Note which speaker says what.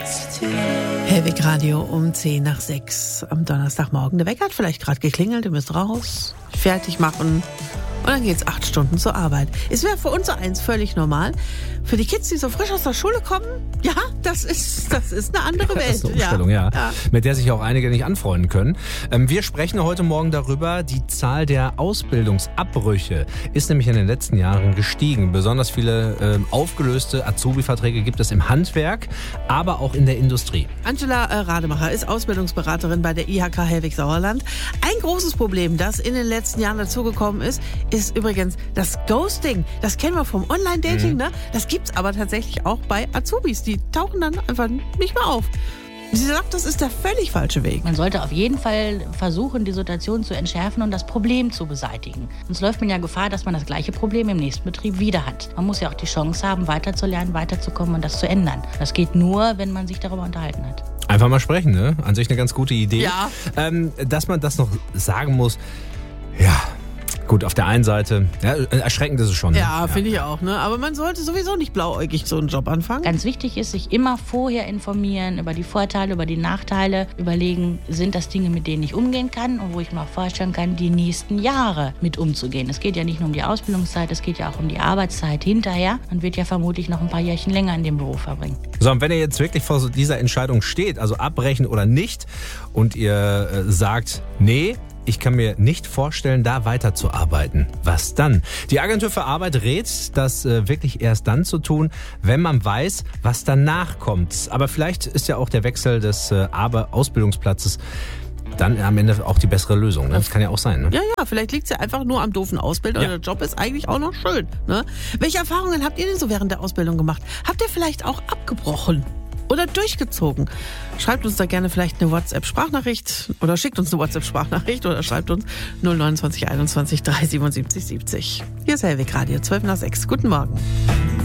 Speaker 1: Hellwig Radio um 5:50 am Donnerstagmorgen. Der Wecker hat vielleicht gerade geklingelt, ihr müsst raus, fertig machen und dann geht's 8 Stunden zur Arbeit. Es wäre für uns so eins völlig normal. Für die Kids, die so frisch aus der Schule kommen, ja, das ist eine andere Welt.
Speaker 2: Das ist eine Umstellung, ja. Mit der sich auch einige nicht anfreunden können. Wir sprechen heute Morgen darüber, die Zahl der Ausbildungsabbrüche ist nämlich in den letzten Jahren gestiegen. Besonders viele aufgelöste Azubi-Verträge gibt es im Handwerk, aber auch in der Industrie.
Speaker 1: Angela Rademacher ist Ausbildungsberaterin bei der IHK Hellwig-Sauerland. Ein großes Problem, das in den letzten Jahren dazugekommen ist übrigens das Ghosting. Das kennen wir vom Online-Dating, ne? Das gibt's aber tatsächlich auch bei Azubis. Die tauchen dann einfach nicht mehr auf. Sie sagt, das ist der völlig falsche Weg.
Speaker 3: Man sollte auf jeden Fall versuchen, die Situation zu entschärfen und das Problem zu beseitigen. Sonst läuft man ja Gefahr, dass man das gleiche Problem im nächsten Betrieb wieder hat. Man muss ja auch die Chance haben, weiterzulernen, weiterzukommen und das zu ändern. Das geht nur, wenn man sich darüber unterhalten hat.
Speaker 2: Einfach mal sprechen, ne? An sich eine ganz gute Idee.
Speaker 1: Ja.
Speaker 2: Dass man das noch sagen muss, ja. Gut, auf der einen Seite, ja, erschreckend ist es schon.
Speaker 1: Ja, finde ich auch, ne? Aber man sollte sowieso nicht blauäugig so einen Job anfangen.
Speaker 3: Ganz wichtig ist, sich immer vorher informieren über die Vorteile, über die Nachteile. Überlegen, sind das Dinge, mit denen ich umgehen kann und wo ich mir auch vorstellen kann, die nächsten Jahre mit umzugehen. Es geht ja nicht nur um die Ausbildungszeit, es geht ja auch um die Arbeitszeit hinterher. Man wird ja vermutlich noch ein paar Jährchen länger in dem Beruf verbringen.
Speaker 2: So, und wenn ihr jetzt wirklich vor dieser Entscheidung steht, also abbrechen oder nicht, und ihr sagt, nee, ich kann mir nicht vorstellen, da weiterzuarbeiten. Was dann? Die Agentur für Arbeit rät, das wirklich erst dann zu tun, wenn man weiß, was danach kommt. Aber vielleicht ist ja auch der Wechsel des Ausbildungsplatzes dann am Ende auch die bessere Lösung. Ne? Das kann ja auch sein. Ne?
Speaker 1: Ja, vielleicht liegt es ja einfach nur am doofen Ausbilder. Ja. Der Job ist eigentlich auch noch schön. Ne? Welche Erfahrungen habt ihr denn so während der Ausbildung gemacht? Habt ihr vielleicht auch abgebrochen? Oder durchgezogen? Schreibt uns da gerne vielleicht eine WhatsApp-Sprachnachricht oder schickt uns eine WhatsApp-Sprachnachricht oder schreibt uns 029 21 377 70. Hier ist Hellwig Radio, 5:12. Guten Morgen.